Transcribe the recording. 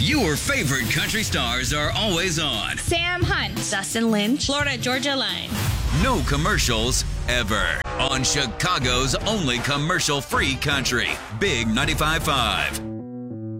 Your favorite country stars are always on. Sam Hunt, Dustin Lynch, Florida Georgia Line. No commercials ever. On Chicago's only commercial-free country. Big 95.5.